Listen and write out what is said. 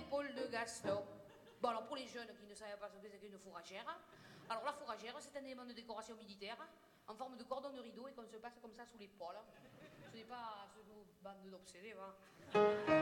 l'épaule de Gaston. Bon, alors pour les jeunes qui ne savaient pas ce que c'est qu'une fourragère, alors la fourragère, c'est un élément de décoration militaire en forme de cordon de rideau et qu'on se passe comme ça sous l'épaule. Ce n'est pas ce que vous, bande d'obsédés, va.